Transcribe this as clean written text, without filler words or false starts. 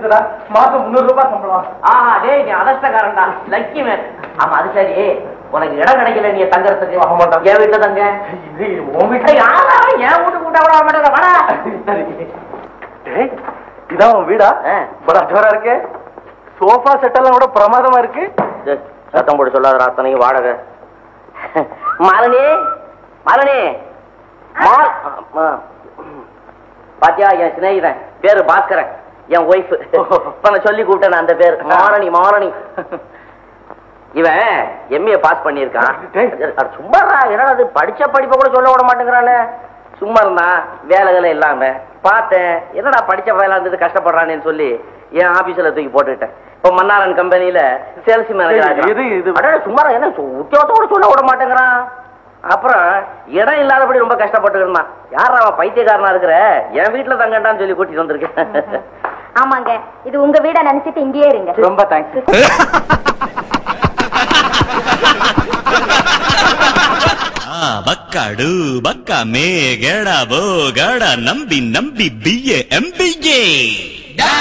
கிடைச்சதா? மாசம் 300 ரூபாய் சம்பளம். ஆஹா டேய், நீ அதஷ்டக்காரன்டா, லக்கி மேன். ஆமா அது சரி, உனக்கு இடம் கிடைக்கல நீ தங்கறதுக்கு. என் வீட்டுல தங்க. உன் வீட்டுல யாரும் என் வீட்டு கூட்ட விட மாட்டேங்க. வாடா. இதான் உன் வீடா? படா ஜோரா இருக்கு. சோஃபா செட் எல்லாம் கூட பிரமாதமா இருக்கு. சத்தம் போட்டு சொல்லாத, அத்தனைக்கு வாடகை. மாலினி, மாலினி, பாத்தியா என் சிநேகிதன் பேரு பாஸ்கரன், என் ஒய்ஃப். நான் சொல்லி கூப்பிட்டேன் அந்த பேர் மாலினி. மாலினி இவன் எம்ஏ பாஸ் பண்ணியிருக்கான். சும்மா என்னது படிச்ச படிப்பை கூட சொல்ல விட மாட்டேங்கிறானே. சும்மா இருந்தான், வேலைகளை இல்லாம பார்த்தேன். என்னடா படிச்ச வேலை இருந்தது கஷ்டப்படுறானேன்னு சொல்லி என் ஆபீஸ்ல தூக்கி போட்டுக்கிட்டேன். இப்ப மன்னாரன் கம்பெனில சேல்ஸ் மேனேஜர். சும்மா என்ன உத்தியோகத்தோட சொல்ல விட மாட்டேங்கிறான். அப்புறம் இடம் இல்லாதபடி ரொம்ப கஷ்டப்பட்டு இருந்தான். யார் அவன் பைத்தியக்காரனா இருக்கிற, என் வீட்டுல தங்கண்டான்னு சொல்லி கூட்டிட்டு வந்திருக்கேன். ஆமாங்க, இது உங்க வீட நினைச்சிட்டு இங்கேயே இருங்க. ரொம்ப தேங்க்ஸ். ಬಕ್ಕಡು ಬಕ್ಕ ಮೇಗಡ ಬೋಗಡ ನಂಬಿ ನಂಬಿ ಬಿಎ ಎಂಬಿಗೆ